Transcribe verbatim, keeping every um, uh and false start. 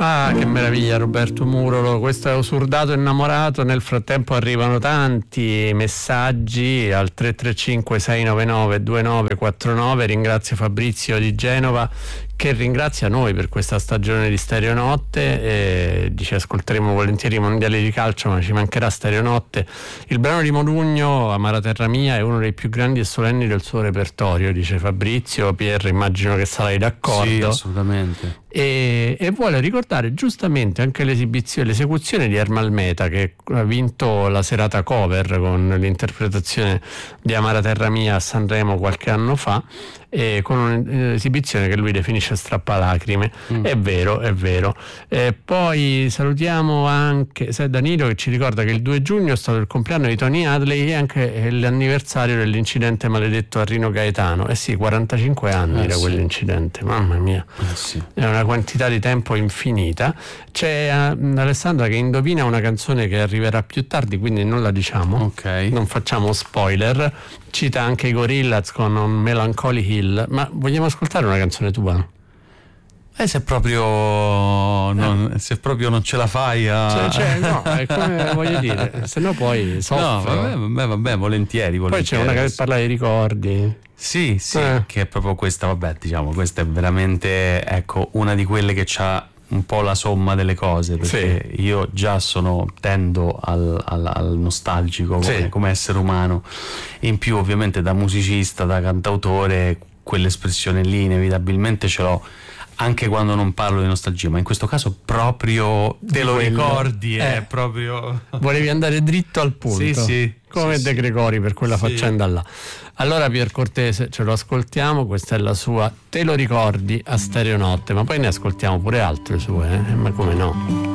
Ah, che meraviglia, Roberto Murolo, questo è Usurdato Innamorato. Nel frattempo arrivano tanti messaggi al tre tre cinque sei nove nove due nove quattro nove. Ringrazio Fabrizio di Genova che ringrazia noi per questa stagione di Stereonotte e dice: ascolteremo volentieri i mondiali di calcio, ma ci mancherà Stereonotte. Il brano di Modugno, Amara terra mia, è uno dei più grandi e solenni del suo repertorio, dice Fabrizio. Pier, immagino che sarai d'accordo. Sì, assolutamente. E, e vuole ricordare giustamente anche l'esibizione, l'esecuzione di Ermal Meta, che ha vinto la serata cover con l'interpretazione di Amara terra mia a Sanremo qualche anno fa, e con un'esibizione che lui definisce strappalacrime. Mm. È vero, è vero. E poi salutiamo anche sai, Danilo, che ci ricorda che il due giugno è stato il compleanno di Tony Hadley e anche l'anniversario dell'incidente maledetto a Rino Gaetano. Eh sì, quarantacinque anni eh da sì. quell'incidente, mamma mia. Eh sì. È una quantità di tempo infinita. C'è uh, Alessandra che indovina una canzone che arriverà più tardi, quindi non la diciamo, okay. Non facciamo spoiler. Cita anche i Gorillaz con un Melancholy Hill. Ma vogliamo ascoltare una canzone tua? Eh, se proprio non, eh. se proprio non ce la fai a... Cioè, cioè, no, è come voglio dire, se no poi soffro. No, vabbè, vabbè, vabbè volentieri, volentieri. Poi c'è una che parla di ricordi. Sì, sì, eh. che è proprio questa, vabbè, diciamo, questa è veramente, ecco, una di quelle che c'ha un po' la somma delle cose, perché sì. io già sono tendo al, al, al nostalgico come, sì. come essere umano, in più ovviamente da musicista, da cantautore, quell'espressione lì inevitabilmente ce l'ho anche quando non parlo di nostalgia, ma in questo caso proprio te lo ricordi, eh. è proprio... Volevi andare dritto al punto. Sì, sì. Come sì, De Gregori per quella sì. faccenda là. Allora Pier Cortese, ce lo ascoltiamo, questa è la sua Te lo ricordi a Stereonotte, ma poi ne ascoltiamo pure altre sue, eh? Ma come no?